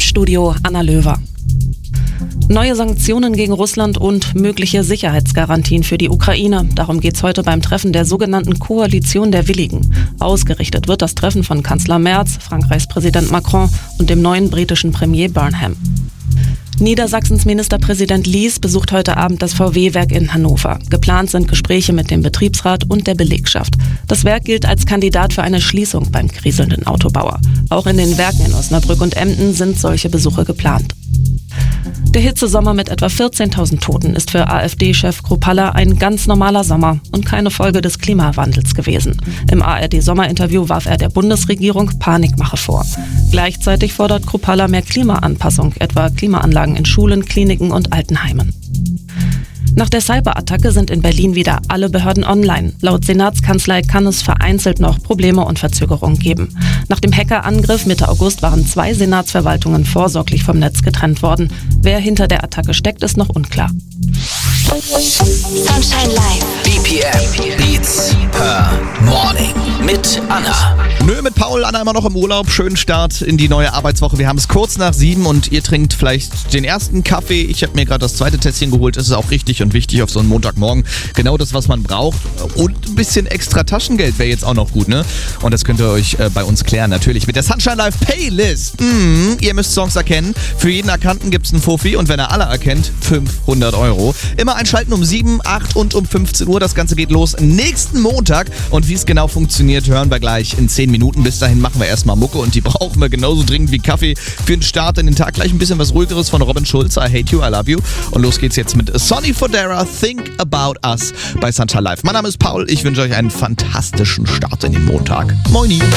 Studio Anna Löwer. Neue Sanktionen gegen Russland und mögliche Sicherheitsgarantien für die Ukraine. Darum geht's heute beim Treffen der sogenannten Koalition der Willigen. Ausgerichtet wird das Treffen von Kanzler Merz, Frankreichs Präsident Macron und dem neuen britischen Premier Burnham. Niedersachsens Ministerpräsident Lies besucht heute Abend das VW-Werk in Hannover. Geplant sind Gespräche mit dem Betriebsrat und der Belegschaft. Das Werk gilt als Kandidat für eine Schließung beim kriselnden Autobauer. Auch in den Werken in Osnabrück und Emden sind solche Besuche geplant. Der Hitzesommer mit etwa 14.000 Toten ist für AfD-Chef Kruppalla ein ganz normaler Sommer und keine Folge des Klimawandels gewesen. Im ARD-Sommerinterview warf er der Bundesregierung Panikmache vor. Gleichzeitig fordert Kruppalla mehr Klimaanpassung, etwa Klimaanlagen in Schulen, Kliniken und Altenheimen. Nach der Cyberattacke sind in Berlin wieder alle Behörden online. Laut Senatskanzlei kann es vereinzelt noch Probleme und Verzögerungen geben. Nach dem Hackerangriff Mitte August waren 2 Senatsverwaltungen vorsorglich vom Netz getrennt worden. Wer hinter der Attacke steckt, ist noch unklar. Sunshine Live. BPM Beats per Morning mit Anna. Nö, mit Paul, Anna immer noch im Urlaub. Schönen Start in die neue Arbeitswoche. Wir haben es kurz nach 7 und ihr trinkt vielleicht den ersten Kaffee. Ich habe mir gerade das zweite Tässchen geholt. Das ist auch richtig und wichtig auf so einen Montagmorgen. Genau das, was man braucht. Und ein bisschen extra Taschengeld wäre jetzt auch noch gut, ne? Und das könnt ihr euch bei uns klären, natürlich. Mit der Sunshine Live Playlist. Ihr müsst Songs erkennen. Für jeden Erkannten gibt es einen Fuffi und wenn er alle erkennt, 500 €. Immer einschalten um 7, 8 und um 15 Uhr. Das Ganze geht los nächsten Montag. Und wie es genau funktioniert, hören wir gleich in 10 Minuten. Bis dahin machen wir erstmal Mucke und die brauchen wir genauso dringend wie Kaffee für den Start in den Tag. Gleich ein bisschen was Ruhigeres von Robin Schulz. I Hate You, I Love You. Und los geht's jetzt mit Sonny Fodera, Think About Us bei Sunshine Live. Mein Name ist Paul. Ich wünsche euch einen fantastischen Start in den Montag. Moini.